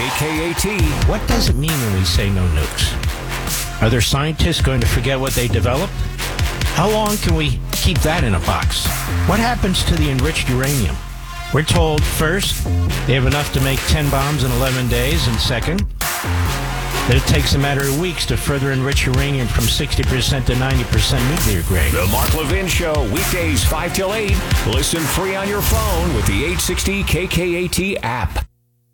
KKAT. What does it mean when we say no nukes? Are there scientists going to forget what they developed? How long can we keep that in a box? What happens to the enriched uranium? We're told, first, they have enough to make 10 bombs in 11 days, and second, that it takes a matter of weeks to further enrich uranium from 60% to 90% nuclear grade. The Mark Levin Show, weekdays 5 till 8. Listen free on your phone with the 860 KKAT app.